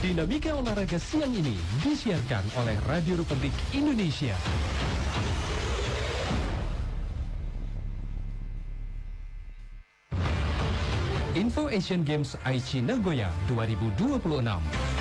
Dinamika olahraga siang ini disiarkan oleh Radio Republik Indonesia. Info Asian Games Aichi Nagoya 2026.